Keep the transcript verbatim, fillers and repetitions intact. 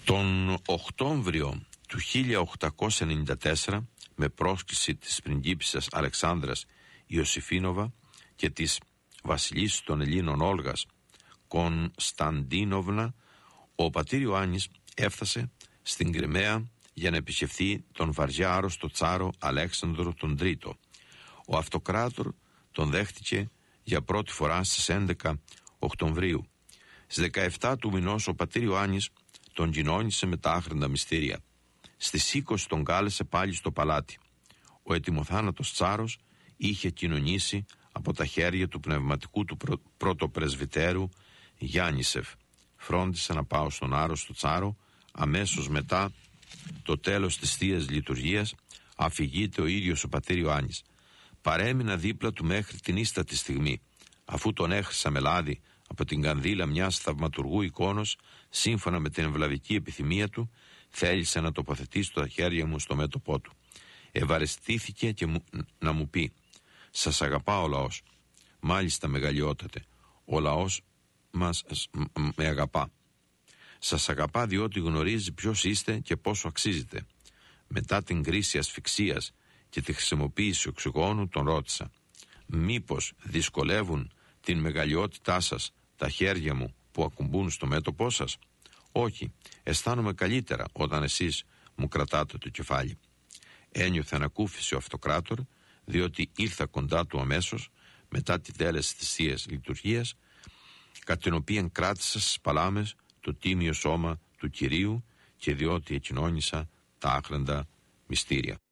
Τον Οκτώβριο του χίλια οκτακόσια ενενήντα τέσσερα, με πρόσκληση της πριγκίπισσας Αλεξάνδρας Ιωσήφινοβα και της βασιλής των Ελλήνων Όλγας Κωνσταντίνοβνα, ο πατήρ Ιωάννης έφτασε στην Κριμαία για να επισκεφθεί τον βαριά άρρωστο τσάρο Αλέξανδρο τον Τρίτο. Ο αυτοκράτορ τον δέχτηκε για πρώτη φορά στις έντεκα Οκτωβρίου. Στις δεκαεπτά του μηνός ο πατήρ Ιωάννης τον κοινώνησε με τα άχρηστα μυστήρια. Στις είκοσι τον κάλεσε πάλι στο παλάτι. Ο ετοιμοθάνατος τσάρος είχε κοινωνήσει από τα χέρια του πνευματικού του πρω... πρωτοπρεσβυτέρου Γιάννησεφ. Φρόντισε να πάω στον άρρωστο τσάρο αμέσως μετά το τέλος της Θείας Λειτουργίας. Αφηγείται ο ίδιος ο πατήρ Ιωάννης. Παρέμεινα δίπλα του μέχρι την ίστατη στιγμή. Αφού τον έχρισα με λάδι από την κανδύλα μιας θαυματουργού εικόνος, σύμφωνα με την ευλαβική επιθυμία του, θέλησε να τοποθετήσει τα χέρια μου στο μέτωπό του. Ευαρεστήθηκε και μου, να μου πει: «Σας αγαπά ο λαός». «Μάλιστα μεγαλειότατε, ο λαός μας με αγαπά». «Σας αγαπά διότι γνωρίζει ποιος είστε και πόσο αξίζετε». Μετά την κρίση ασφυξίας και τη χρησιμοποίηση οξυγόνου τον ρώτησα: «Μήπως δυσκολεύουν την μεγαλειότητά σας τα χέρια μου που ακουμπούν στο μέτωπό σας?» «Όχι, αισθάνομαι καλύτερα όταν εσείς μου κρατάτε το κεφάλι». Ένιωθε ανακούφιση ο αυτοκράτορ, διότι ήρθα κοντά του αμέσως μετά τη τέλεση της Θείας Λειτουργίας, κατά την οποία κράτησα στις παλάμες το τίμιο σώμα του Κυρίου και διότι εκοινώνησα τα άχρηστα μυστήρια.